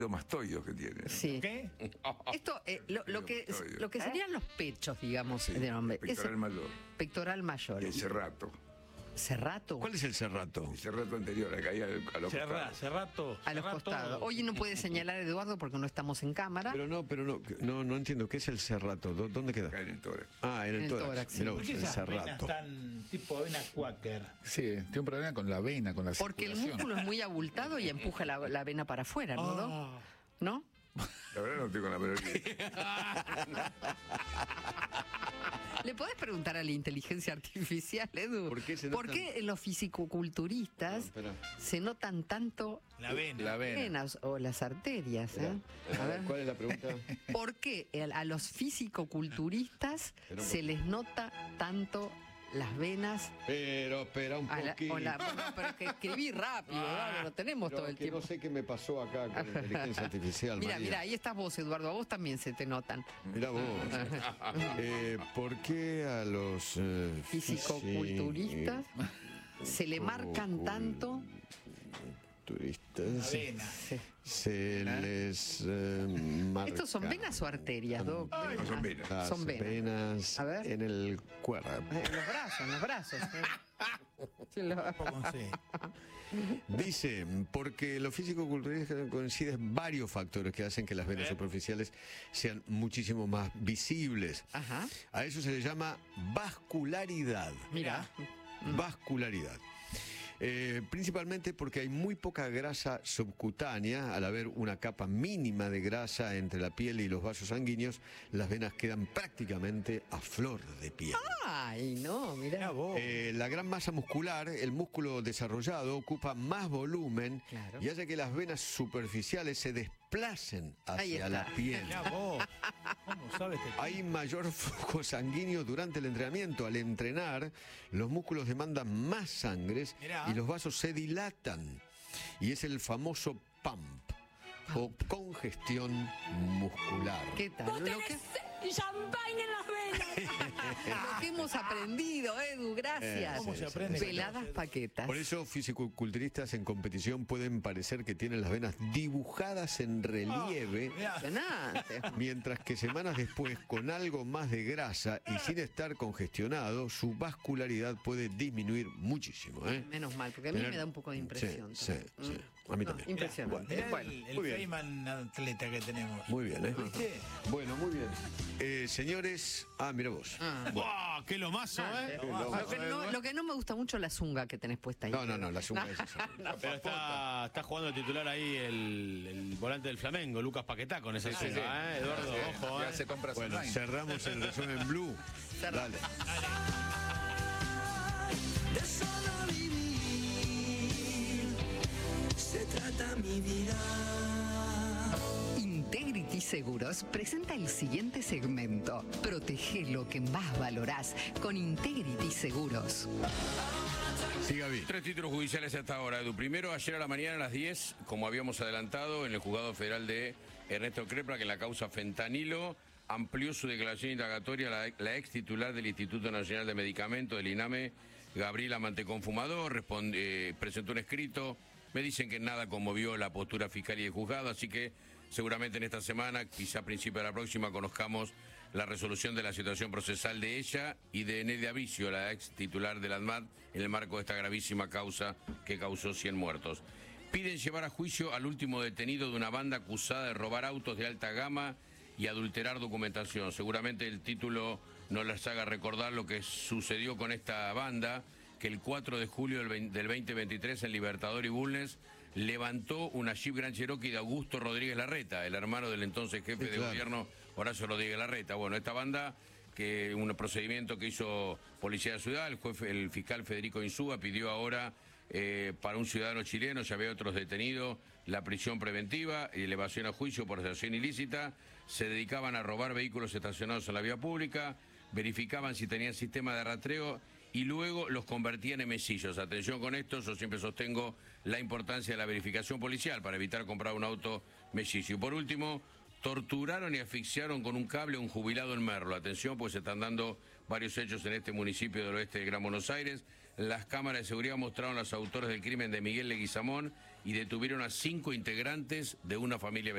mastoides que tiene. Sí. ¿Qué? Esto, lo que serían los pechos, digamos, del hombre. Pectoral mayor. Pectoral mayor. El cerrato. ¿Cerrato? ¿Cuál es el cerrato? El cerrato anterior, acá ahí a los costados. Cerrato. A los costados. Hoy no puede señalar a Eduardo porque no estamos en cámara. Pero no entiendo. ¿Qué es el cerrato? ¿Dónde queda? Acá en el tórax. Ah, en el tórax. sí. Mirá ¿Por vos, qué el esas venas cerrato. tan tipo vena quaker? Sí, tiene un problema con la vena, con la Porque el circulación. músculo es muy abultado y empuja la vena para afuera, ¿no? Ah. ¿No? La verdad no estoy con la menor idea. ¿Le podés preguntar a la inteligencia artificial, Edu? ¿Por qué se ¿Por notan? qué en los fisicoculturistas No, espera. se notan tanto La vena. La vena. venas o las arterias? A ver. ¿Cuál es la pregunta? ¿Por qué a los fisicoculturistas Pero, se les nota tanto las venas? Pero espera un poquito. Bueno, pero es que escribí rápido, Eduardo, no tenemos Pero todo el que tiempo. no sé qué me pasó acá con la inteligencia artificial. Mira, María. mira, ahí estás vos, Eduardo, a vos también se te notan. Mirá vos. ¿Por qué a los Fisicoculturistas se le marcan tanto. turistas La vena. Sí. se les marca? ¿Estos son venas o arterias, Doc? No son venas. Las Son venas. venas A ver. en el cuerpo. En los brazos. Sí, Sí. Dice, porque los físico-culturistas coinciden varios factores que hacen que las venas superficiales sean muchísimo más visibles. Ajá. A eso se le llama vascularidad. Mira. Vascularidad. Principalmente porque hay muy poca grasa subcutánea. Al haber una capa mínima de grasa entre la piel y los vasos sanguíneos, las venas quedan prácticamente a flor de piel. Ay, no, Mirá mira. vos. La gran masa muscular, el músculo desarrollado, ocupa más volumen Claro. y hace que las venas superficiales se desplacen Ahí hacia está. la piel. Mirá vos. ¿Cómo sabes este tipo? Hay mayor flujo sanguíneo durante el entrenamiento. Al entrenar, los músculos demandan más sangre Mirá. y los vasos se dilatan. Y es el famoso pump o congestión muscular. ¿Qué tal? Vos Lo tenés champagne en las venas. lo que hemos aprendido, Edu, gracias. ¿Cómo se aprende? Peladas paquetas. Por eso, fisiculturistas en competición pueden parecer que tienen las venas dibujadas en relieve. Mirá. Impresionante. Mientras que semanas después, con algo más de grasa y sin estar congestionado, su vascularidad puede disminuir muchísimo. Menos mal, porque a mí me da un poco de impresión. Sí, sí, sí. A mí también. Impresionante. Mirá Bueno, el muy bien. Feynman atleta que tenemos. Muy bien, ¿eh? ¿Viste? Bueno, muy bien. Señores, mira vos. ¡Buah! ¡Qué lomazo, eh! Lo que no me gusta mucho es la zunga que tenés puesta ahí. No, la zunga es esa. Pero está jugando de titular ahí el volante del Flamengo, Lucas Paquetá, con esa zunga, Eduardo, ojo, Ya se compra Bueno, online. cerramos el resumen Blue. Dale. De solo vivir se trata mi vida. Integrity Seguros presenta el siguiente segmento. Protege lo que más valorás con Integrity Seguros. Sí, Gaby. 3 títulos judiciales hasta ahora, Edu. Primero, ayer a la mañana a las 10, como habíamos adelantado, en el juzgado federal de Ernesto Crepla, que en la causa fentanilo amplió su declaración indagatoria la ex titular del Instituto Nacional de Medicamentos, del INAME, Gabriela Mantecón Fumador, presentó un escrito. Me dicen que nada conmovió la postura fiscal y de juzgado, así que seguramente en esta semana, quizá a principio de la próxima, conozcamos la resolución de la situación procesal de ella y de Nedia Vicio, la ex titular del ANMAT, en el marco de esta gravísima causa que causó 100 muertos. Piden llevar a juicio al último detenido de una banda acusada de robar autos de alta gama y adulterar documentación. Seguramente el título no les haga recordar lo que sucedió con esta banda, que el 4 de julio del 2023 en Libertador y Bulnes levantó una Jeep Grand Cherokee de Augusto Rodríguez Larreta, el hermano del entonces jefe de gobierno Horacio Rodríguez Larreta. Bueno, esta banda, que un procedimiento que hizo Policía de la Ciudad, el fiscal Federico Insúa pidió ahora para un ciudadano chileno, ya había otros detenidos, la prisión preventiva y elevación a juicio por asociación ilícita. Se dedicaban a robar vehículos estacionados en la vía pública, verificaban si tenían sistema de rastreo y luego los convertían en mesillos. Atención con esto, yo siempre sostengo la importancia de la verificación policial para evitar comprar un auto mellizo. Y por último, torturaron y asfixiaron con un cable a un jubilado en Merlo. Atención, pues se están dando varios hechos en este municipio del oeste del Gran Buenos Aires. las cámaras de seguridad mostraron a los autores del crimen de Miguel Leguizamón y detuvieron a 5 integrantes de una familia